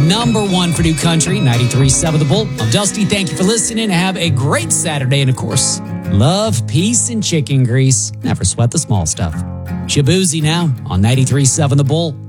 number one for new country, 93.7 The Bull. I'm Dusty. Thank you for listening. Have a great Saturday. And, of course, love, peace, and chicken grease. Never sweat the small stuff. Shabuzi now on 93.7 The Bull.